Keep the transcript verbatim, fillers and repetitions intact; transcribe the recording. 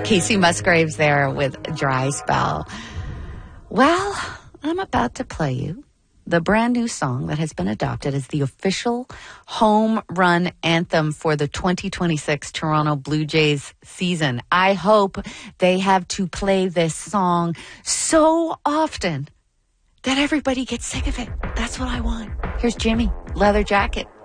Casey Musgraves there with Dry Spell. Well, I'm about to play you the brand new song that has been adopted as the official home run anthem for the twenty twenty-six Toronto Blue Jays season. I hope they have to play this song so often that everybody gets sick of it. That's what I want. Here's Jimmy, Leather Jacket.